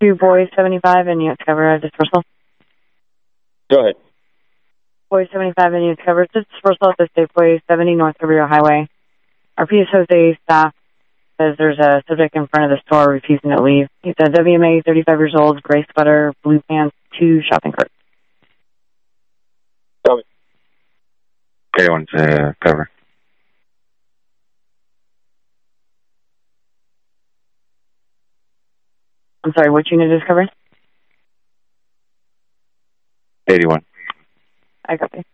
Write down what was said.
2 Boys 75 and units cover dispersal. Go ahead. Boys 75 and units cover dispersal at the Safeway 70 North Cabrillo Highway. Our PSOA staff says there's a subject in front of the store refusing to leave. He's a WMA, 35 years old, gray sweater, blue pants, 2 shopping carts. Copy. K1 to cover. I'm sorry, which unit is covered? 81. I copy.